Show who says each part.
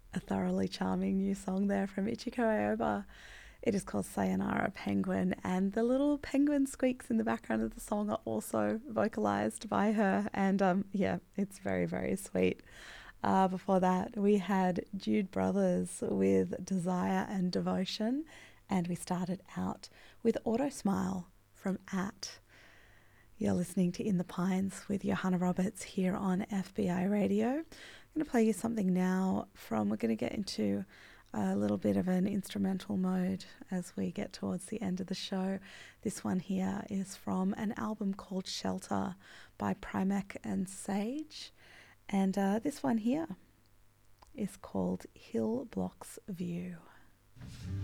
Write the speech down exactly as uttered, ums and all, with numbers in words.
Speaker 1: a thoroughly charming new song there from Ichiko Aoba. It is called Sayonara Penguin, and the little penguin squeaks in the background of the song are also vocalized by her. And um, yeah, it's very, very sweet. Uh, before that, we had Jude Brothers with Desire and Devotion, and we started out with Auto Smile from At. You're listening to In the Pines with Johanna Roberts here on F B I Radio. I'm going to play you something now from, we're going to get into a little bit of an instrumental mode as we get towards the end of the show. This one here is from an album called Shelter by Primac and Sage. And uh, this one here is called Hill Blocks View.